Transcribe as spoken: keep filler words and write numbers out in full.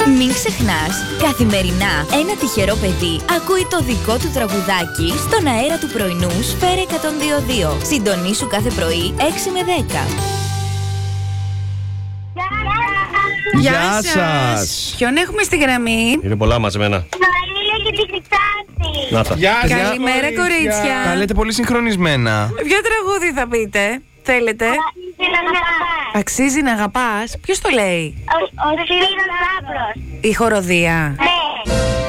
Μην ξεχνάς, καθημερινά ένα τυχερό παιδί ακούει το δικό του τραγουδάκι στον αέρα του πρωινού Σφαίρα εκατόν δύο κόμμα δύο. Συντονίσου κάθε πρωί έξι με δέκα. Γεια σας. Ποιον έχουμε στη γραμμή? Είναι πολλά μαζεμένα. Μαρίλια και τη Χρυσάτη. Να τα. Γεια σας. Καλημέρα, κορίτσια. Τα λέτε πολύ συγχρονισμένα. Ποιο τραγούδι θα πείτε? Θέλετε? Αξίζει να αγαπάς. Ποιος το λέει? Ο Σπύρος Λάμπρος. Η χοροδία. Ναι.